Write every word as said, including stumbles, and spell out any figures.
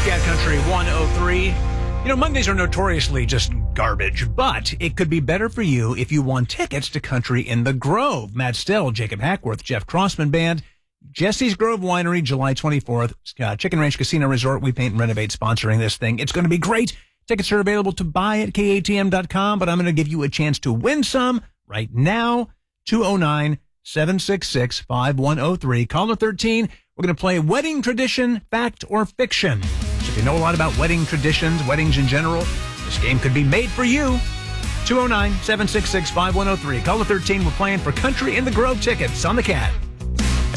Cat Country one oh three. You know, Mondays are notoriously just garbage, but it could be better for you if you won tickets to Country in the Grove. Matt Still, Jacob Hackworth, Jeff Crossman Band, Jesse's Grove Winery, July twenty-fourth, uh, Chicken Ranch Casino Resort, We Paint and Renovate sponsoring this thing. It's going to be great. Tickets are available to buy at K A T M dot com, but I'm going to give you a chance to win some right now. two oh nine, seven six six, five one oh three. Caller thirteen. We're going to play Wedding Tradition, Fact or Fiction. So if you know a lot about wedding traditions, weddings in general, this game could be made for you. two oh nine, seven six six, five one oh three. Caller thirteen. We're playing for Country in the Grove tickets on the Cat.